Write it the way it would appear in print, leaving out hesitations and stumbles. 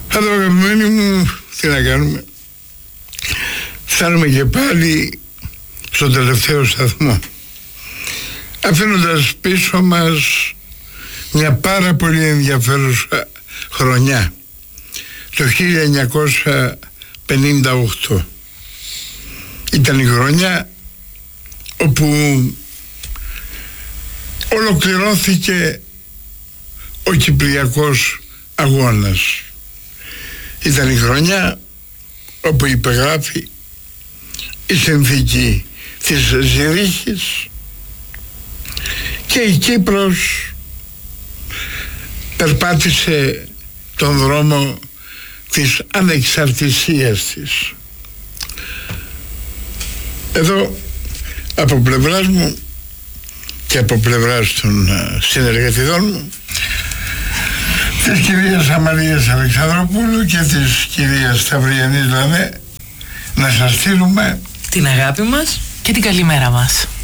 Αλλά αγαπημένοι μου, τι να κάνουμε. Φτάνουμε και πάλι στο τελευταίο σταθμό, αφήνοντας πίσω μας μια πάρα πολύ ενδιαφέρουσα χρονιά, το 1958. Ήταν η χρονιά όπου ολοκληρώθηκε ο Κυπριακός Αγώνας. Ήταν η χρονιά όπου υπεγράφει η συνθήκη της Ζηρίχης και η Κύπρος περπάτησε τον δρόμο της ανεξαρτησίας της. Εδώ από πλευράς μου και από πλευράς των συνεργατητών μου, της κυρίας Αμαρίας Αλεξανδροπούλου και της κυρίας Σταυριανής Λανέ, να σας στείλουμε την αγάπη μας και την καλημέρα μας.